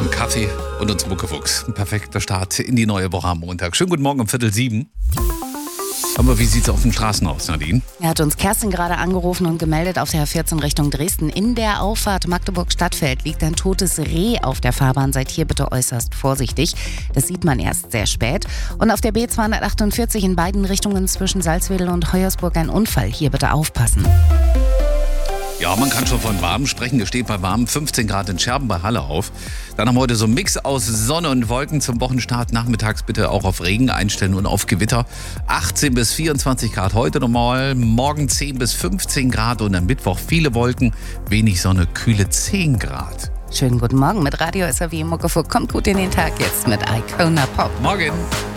einen Kaffee und uns Muckefuchs. Ein perfekter Start in die neue Woche am Montag. Schönen guten Morgen um 6:45. Aber wie sieht es auf den Straßen aus, Nadine? Er hat uns Kerstin gerade angerufen und gemeldet, auf der A14 Richtung Dresden. In der Auffahrt Magdeburg-Stadtfeld liegt ein totes Reh auf der Fahrbahn. Seid hier bitte äußerst vorsichtig. Das sieht man erst sehr spät. Und auf der B248 in beiden Richtungen zwischen Salzwedel und Hoyersburg ein Unfall. Hier bitte aufpassen. Ja, man kann schon von warm sprechen. Es steht bei warm 15 Grad in Scherben bei Halle auf. Dann haben wir heute so einen Mix aus Sonne und Wolken zum Wochenstart. Nachmittags bitte auch auf Regen einstellen und auf Gewitter. 18 bis 24 Grad heute normal. Morgen 10 bis 15 Grad und am Mittwoch viele Wolken, wenig Sonne, kühle 10 Grad. Schönen guten Morgen mit Radio SAW Muckefuchs. Kommt gut in den Tag jetzt mit Icona Pop. Morgen.